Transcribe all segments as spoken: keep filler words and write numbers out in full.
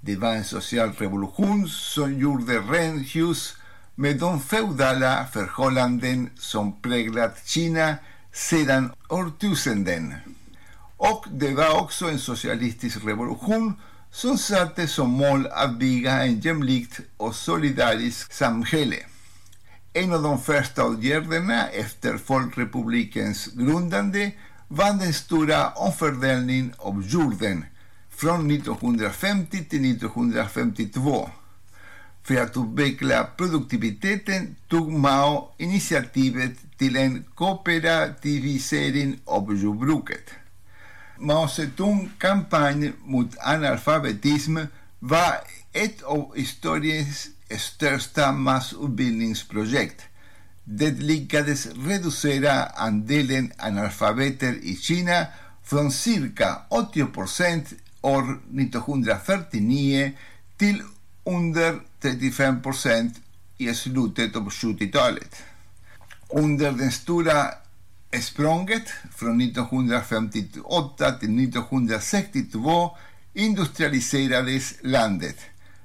Det var en social revolution som gjorde rent hus med de feudala förhållanden som präglat Kina sedan årtusenden. Och det var också en socialistisk revolution som satte som mål att bygga en jämlikt och solidarisk samhälle. En av de första åtgärderna efter Folkrepublikens grundande var den stora omfördelningen av jorden från nittonhundrafemtio till nittonhundrafemtiotvå. För att utveckla produktiviteten tog Mao initiativet till en kooperativisering av jordbruket. Mao Zedong kampanj mot analfabetism var ett av historiens största massutbildningsprojekt. Det lyckades reducera andelen analfabeter i Kina från cirka åttio procent år nittonhundrafyrtionio till under trettiofem procent i slutet av sjuttiotalet. Under den stora språnget från nittonhundrafemtioåtta till nittonhundrasextiotvå industrialiserades landet.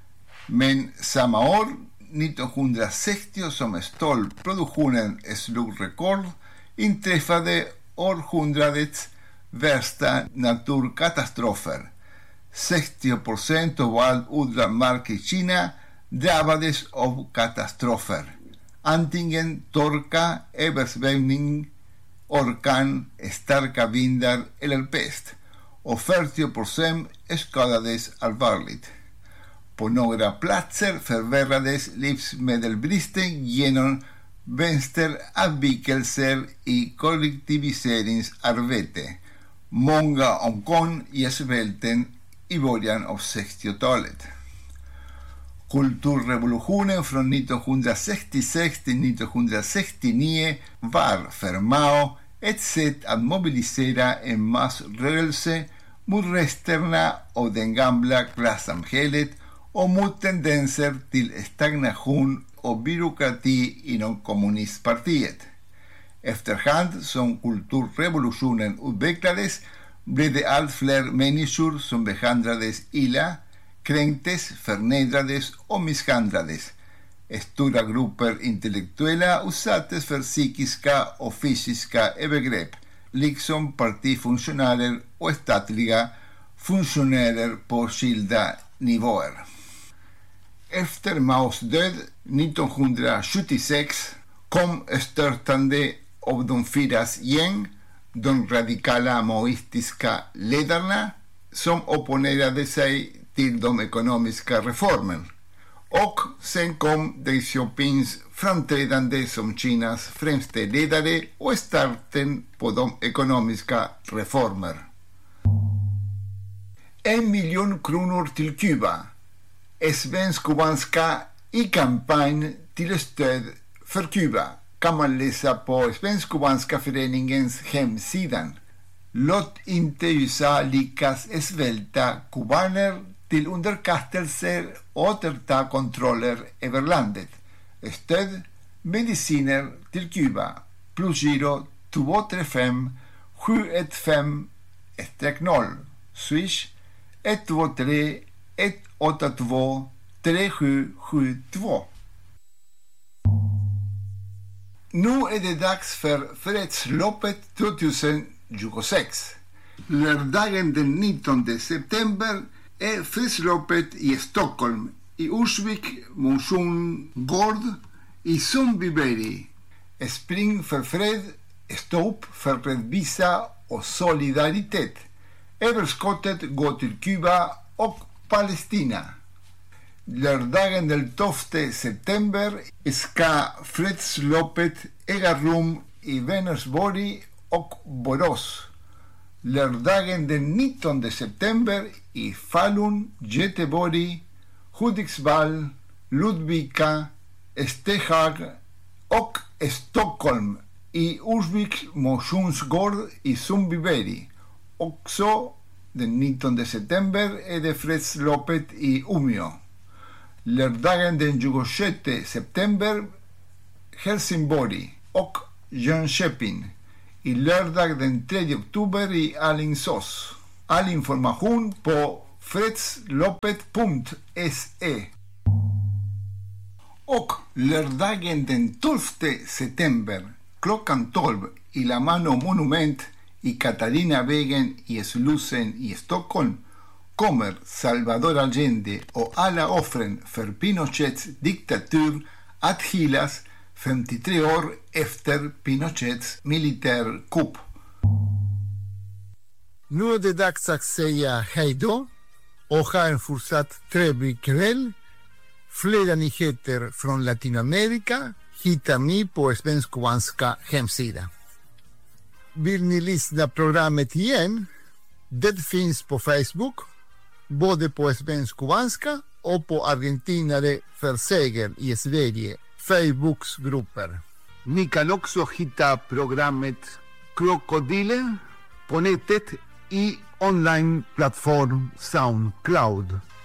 Men samma år, nittonhundrasextio, som stålproduktionen slog rekord, inträffade århundradets värsta naturkatastrofer. sextio procent av all odlad mark i Kina drabbades av katastrofer. Antingen torka, översvämning, orkan, starka vindar eller pest. Och fyrtio procent skadades allvarligt. På några platser förvärrades livsmedelsbristen genom vänsteravvikelser i kollektiviseringsarbete. Många omkom i svälten i början av sextiotalet. Kulturrevolutionen från nittonhundrasextiosex till nittonhundrasextionio var för Mao ett sätt att mobilisera en massrörelse mot resterna av det gamla klassamhället och mot tendenser till stagnation och byråkrati inom kommunistpartiet. Efterhand som kulturrevolutionen utvecklades blev det allt fler människor som behandlades illa, kränktes, förnedrades och misshandlades. Stora grupper intellektuella utsattes för psykiska och fysiska övergrepp, liksom partifunktionärer och statliga funktionärer på skilda nivåer. Efter Maos död nittonhundrasjuttiosex kom störtande av de fyras gäng, de radikala maoistiska ledarna som opponerade sig till de ekonomiska reformerna. Och sen kom Deng Xiaopings framträdande som Kinas främste ledare och starten på de ekonomiska reformer. En miljon kronor till Kuba. Svensk-kubanska i kampanj till stöd för Kuba kan man läsa på Svensk-kubanska föreningens hemsidan. Låt inte U S A lyckas svälta kubaner till underkastelser och återta kontroller över landet. Stöd mediciner till Kuba. Plusgiro två tre fem sju ett fem noll. Swish ett två tre ett åtta två tre sju sju två. Nu är det dags för fredsloppet tjugohundratjugosex. Lördagen den nittonde september är fredsloppet i Stockholm, i Ursvik motionsgård, i Sundbyberg. Spring för fred, stå upp för rättvisa och solidaritet. Överskottet går till Kuba och Palestina. Lördagen den tolfte september ska fredsloppet äga rum i Vänersborg och Borås. Lördagen den nittonde september i Falun, Göteborg, Hudiksvall, Ludvika, Stehag och Stockholm, i Ursvik motionsgård i Sundbyberg. Också den nittonde september är det fredsloppet i Umeå. Lördagen den tjugosjätte september Helsingborg och Jönköping. I lördag den tredje oktober i Alingsås. All information på fredslopet punkt se. Och lördagen den tolfte september klockan tolv i La Mano Monument i Katarinavägen i Slussen i Stockholm kommer Salvador Allende och alla offren för Pinochets diktatur att hyllas femtiotre år efter Pinochets militärkupp. Nu är det dags att säga hej då och ha en fortsatt trevlig kväll. Flera nyheter från Latinamerika hittar ni på Svensk-Kubanska hemsida. Vill ni lyssna programmet igen? Det finns på Facebook, både på Svensk-Kubanska och på Argentinare för seger i Sverige, Facebooksgrupper. Ni kan också hitta programmet Krokodile på nätet i online-plattform SoundCloud.